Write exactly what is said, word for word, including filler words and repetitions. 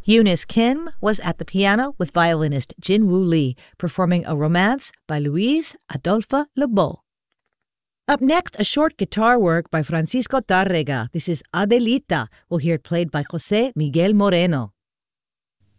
Eunice Kim was at the piano with violinist Jin-Woo Lee, performing a romance by Luis Adolfo Lebeau. Up next, a short guitar work by Francisco Tárrega. This is Adelita. We'll hear it played by José Miguel Moreno.